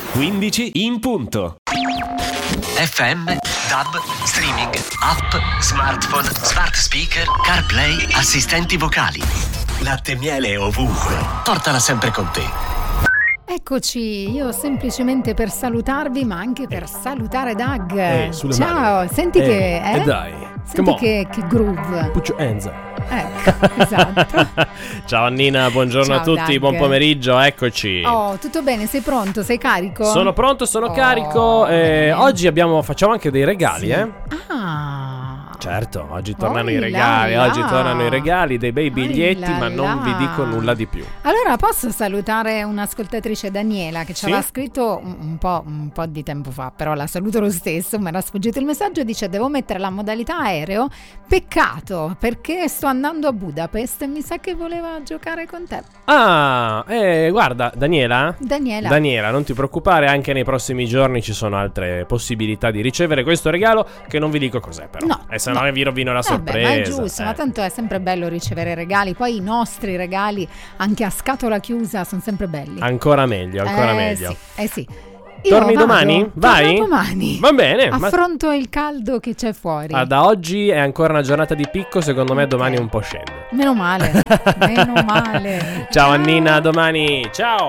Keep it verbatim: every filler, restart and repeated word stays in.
quindici in punto. F M, DAB, streaming, app, smartphone, smart speaker, CarPlay, assistenti vocali. Latte e miele ovunque. Portala sempre con te. Eccoci, io semplicemente per salutarvi, ma anche per salutare Doug. Ehi, sulle Ciao, mani. senti Ehi, che eh? E dai, Senti che, che groove. Put your hands up. Ecco, esatto. Ciao Annina, buongiorno Ciao, a tutti, Doug. buon pomeriggio, eccoci. Oh, tutto bene? Sei pronto? Sei carico? Sono pronto, sono Oh, carico. Eh, oggi abbiamo, facciamo anche dei regali, sì. eh? Ah. Certo, oggi tornano Oh, i regali, là, là. oggi tornano i regali, dei bei biglietti, Oh, là, ma non là. vi dico nulla di più. Allora posso salutare un'ascoltatrice, Daniela, che ci Sì? aveva scritto un, un, po', un po' di tempo fa, però la saluto lo stesso, mi era sfuggito il messaggio, dice: devo mettere la modalità aereo, peccato perché sto andando a Budapest e mi sa che voleva giocare con te. Ah, eh, guarda, Daniela. Daniela. Daniela, non ti preoccupare, anche nei prossimi giorni ci sono altre possibilità di ricevere questo regalo, che non vi dico cos'è però. No, E se no, no. vi rovino la Vabbè, sorpresa. ma è giusto, eh. ma tanto è sempre bello ricevere regali, poi i nostri regali anche a scatola chiusa sono sempre belli. Ancora meglio, ancora eh, meglio. Sì, eh sì. Io Torni vado, domani? Vai? Torno domani. Va bene. ma- Affronto il caldo che c'è fuori. Ah, da oggi è ancora una giornata di picco, secondo me Ok. domani un po' scende. Meno male, meno male. Ciao Annina, a domani. Ciao.